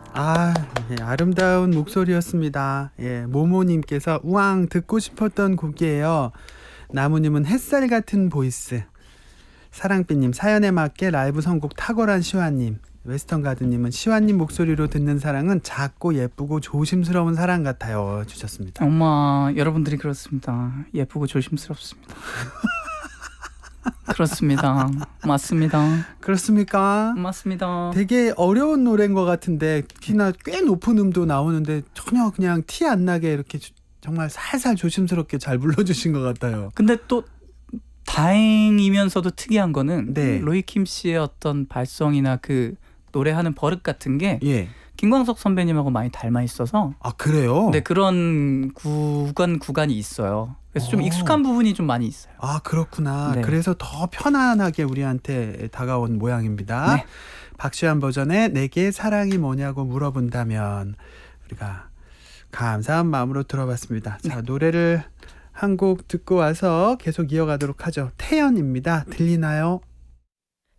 아, 예, 아름다운 목소리였습니다. 예, 모모님께서 우왕 듣고 싶었던 곡이에요. 나무님은 햇살 같은 보이스. 사랑비님 사연에 맞게 라이브 선곡 탁월한 시화님. 웨스턴가드님은 시화님 목소리로 듣는 사랑은 작고 예쁘고 조심스러운 사랑 같아요 주셨습니다. 엄마, 여러분들이 그렇습니다. 예쁘고 조심스럽습니다. 그렇습니다. 맞습니다. 그렇습니까? 맞습니다. 되게 어려운 노래인 것 같은데 특히나 꽤 높은 음도 나오는데 전혀 그냥 티 안 나게 이렇게 정말 살살 조심스럽게 잘 불러주신 것 같아요. 근데 또 다행이면서도 특이한 거는 네. 로이킴 씨의 어떤 발성이나 그 노래하는 버릇 같은 게 예. 김광석 선배님하고 많이 닮아 있어서 아, 그래요? 네, 그런 구간이 있어요. 그래서 좀 익숙한 부분이 좀 많이 있어요. 아, 그렇구나. 네. 그래서 더 편안하게 우리한테 다가온 모양입니다. 네. 박시환 버전의 내게 사랑이 뭐냐고 물어본다면 우리가 감사한 마음으로 들어봤습니다. 자, 노래를 한 곡 듣고 와서 계속 이어가도록 하죠. 태연입니다. 들리나요?